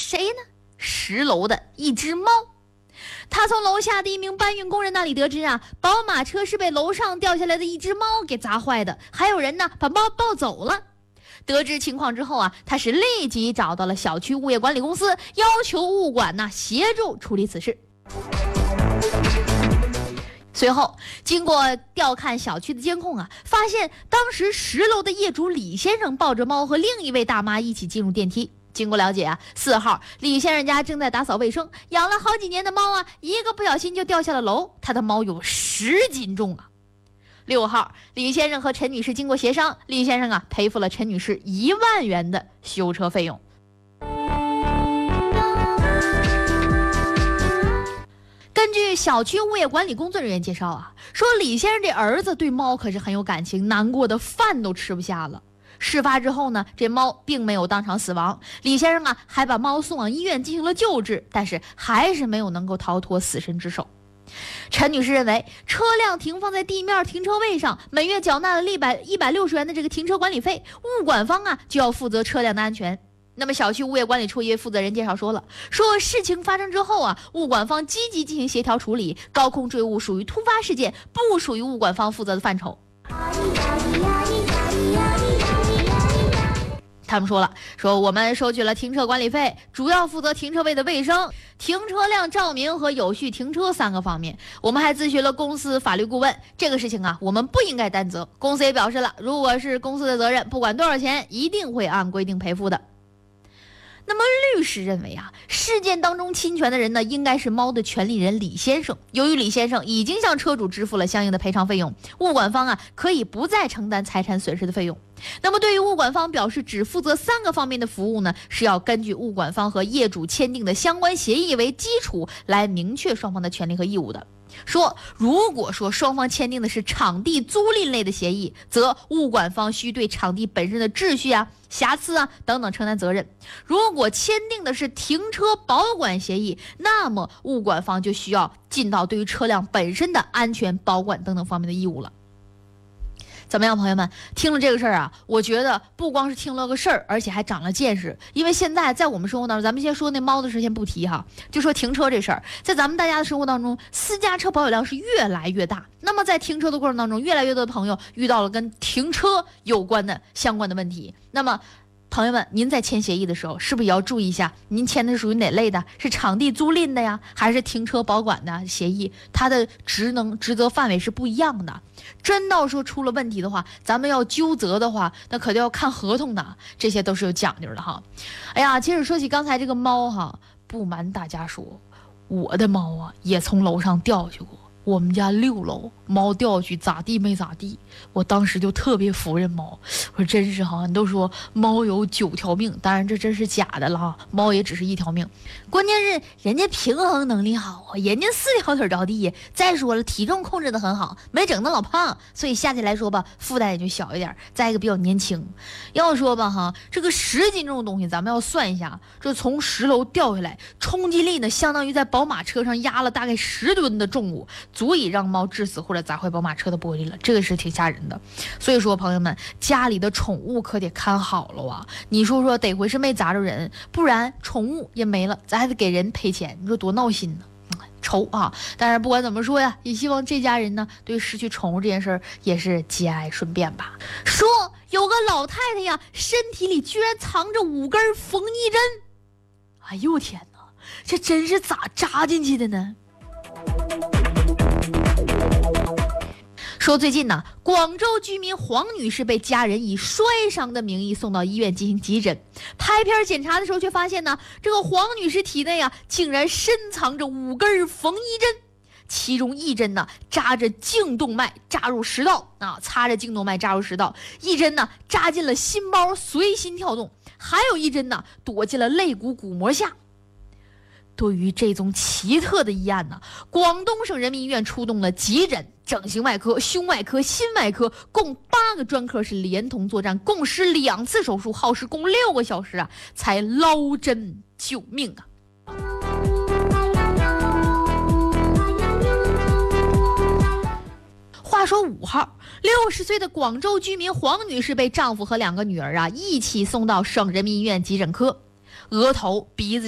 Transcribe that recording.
谁呢？10楼的一只猫。他从楼下的一名搬运工人那里得知啊，宝马车是被楼上掉下来的一只猫给砸坏的，还有人呢把猫抱走了。得知情况之后啊，他是立即找到了小区物业管理公司，要求物管协助处理此事。随后经过调看小区的监控啊，发现当时10楼的业主李先生抱着猫和另一位大妈一起进入电梯。经过了解啊，4号李先生家正在打扫卫生，养了好几年的猫啊，一个不小心就掉下了楼，他的猫有10斤重啊。6号李先生和陈女士经过协商，李先生赔付了陈女士1万元的修车费用。根据小区物业管理工作人员介绍啊，说李先生这儿子对猫可是很有感情，难过的饭都吃不下了。事发之后呢，这猫并没有当场死亡，李先生还把猫送往医院进行了救治，但是还是没有能够逃脱死神之手。陈女士认为，车辆停放在地面停车位上，每月缴纳了160元的这个停车管理费，物管方就要负责车辆的安全。那么小区物业管理处一位负责人介绍说事情发生之后物管方积极进行协调处理，高空坠物属于突发事件，不属于物管方负责的范畴。他们说我们收取了停车管理费，主要负责停车位的卫生、停车辆照明和有序停车3个方面。我们还咨询了公司法律顾问，这个事情我们不应该担责。公司也表示了，如果是公司的责任，不管多少钱，一定会按规定赔付的。那么律师认为事件当中侵权的人呢，应该是猫的权利人李先生。由于李先生已经向车主支付了相应的赔偿费用，物管方可以不再承担财产损失的费用。那么对于物管方表示只负责3个方面的服务呢，是要根据物管方和业主签订的相关协议为基础来明确双方的权利和义务的。如果双方签订的是场地租赁类的协议，则物管方需对场地本身的秩序瑕疵等等承担责任。如果签订的是停车保管协议，那么物管方就需要尽到对于车辆本身的安全保管等等方面的义务了。怎么样，朋友们，听了这个事儿我觉得不光是听了个事儿，而且还长了见识。因为现在在我们生活当中，咱们先说那猫的事先不提就说停车这事儿，在咱们大家的生活当中，私家车保有量是越来越大。那么在停车的过程当中，越来越多的朋友遇到了跟停车有关的相关的问题。那么朋友们，您在签协议的时候，是不是也要注意一下，您签的是属于哪类的？是场地租赁的呀，还是停车保管的协议？它的职责范围是不一样的。真到说出了问题的话，咱们要纠责的话，那可都要看合同的，这些都是有讲究的哎呀，其实说起刚才这个猫不瞒大家说，我的猫也从楼上掉下去过。我们家6楼猫掉下去咋地没咋地，我当时就特别服任猫。我说真是你都说猫有9条命，当然这真是假的了猫也只是1条命。关键是人家平衡能力好人家4条腿着地。再说了，体重控制得很好，没整得老胖，所以下去来说负担也就小一点。再一个比较年轻。要说这个10斤重的东西，咱们要算一下，这从10楼掉下来，冲击力呢相当于在宝马车上压了大概10吨的重物，足以让猫致死或者砸坏宝马车的玻璃了，这个是挺吓人的。所以说朋友们，家里的宠物可得看好了你说得亏是没砸着人，不然宠物也没了，咱还得给人赔钱，你说多闹心呢，愁但是不管怎么说呀，也希望这家人呢对失去宠物这件事也是节哀顺变吧。说有个老太太身体里居然藏着5根缝衣针，哎呦天哪，这真是咋扎进去的呢？说最近广州居民黄女士被家人以摔伤的名义送到医院进行急诊，拍片检查的时候却发现这个黄女士体内竟然深藏着5根缝衣针，其中1针扎着颈动脉扎入食道擦着颈动脉扎入食道，1针扎进了心包随心跳动，还有1针躲进了肋骨骨膜下。对于这宗奇特的医案广东省人民医院出动了急诊、整形外科、胸外科、心外科共8个专科是连同作战，共施2次手术，耗时共6个小时才捞针救命话说5号，60岁的广州居民黄女士被丈夫和2个女儿一起送到省人民医院急诊科，额头、鼻子